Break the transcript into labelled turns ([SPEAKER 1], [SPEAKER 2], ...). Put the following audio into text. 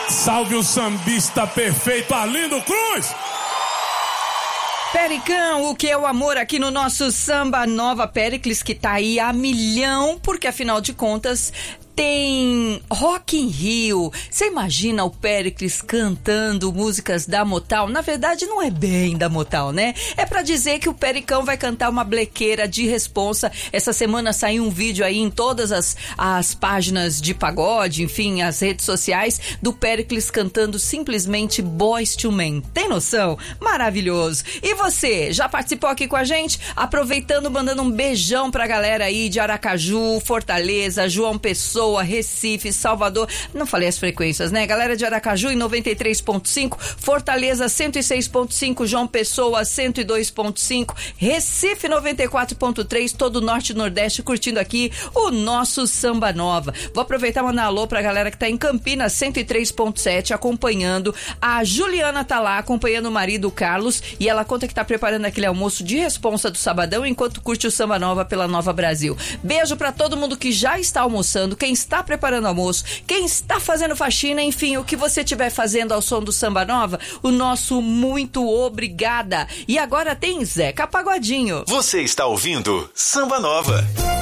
[SPEAKER 1] Salve o sambista perfeito Arlindo Cruz!
[SPEAKER 2] Pericão, o que é o amor aqui no nosso Samba Nova Péricles, que tá aí a milhão, porque afinal de contas tem Rock in Rio. Você imagina o Péricles cantando músicas da Motown? Na verdade não é bem da Motown, né? É pra dizer que o Pericão vai cantar uma blequeira de responsa. Essa semana saiu um vídeo aí em todas as páginas de pagode, enfim, as redes sociais, do Péricles cantando simplesmente Boyz II Men. Tem noção? Maravilhoso. E você, já participou aqui com a gente? Aproveitando, mandando um beijão pra galera aí de Aracaju, Fortaleza, João Pessoa, Recife, Salvador, não falei as frequências, né? Galera de Aracaju em 93.5, Fortaleza 106.5, João Pessoa 102.5, Recife 94.3, todo o Norte e Nordeste curtindo aqui o nosso Samba Nova. Vou aproveitar e mandar alô pra galera que tá em Campinas 103.7 acompanhando. A Juliana tá lá acompanhando o marido Carlos e ela conta que tá preparando aquele almoço de responsa do sabadão enquanto curte o Samba Nova pela Nova Brasil. Beijo pra todo mundo que já está almoçando, quem está preparando almoço, quem está fazendo faxina, enfim, o que você estiver fazendo ao som do Samba Nova, o nosso muito obrigada. E agora tem Zeca Pagodinho.
[SPEAKER 3] Você está ouvindo Samba Nova.